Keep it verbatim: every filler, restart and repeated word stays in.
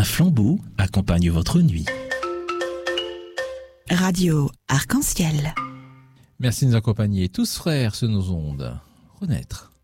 Un flambeau accompagne votre nuit. Radio Arc-en-Ciel. Merci de nous accompagner. Tous frères sur nos ondes. Renaître.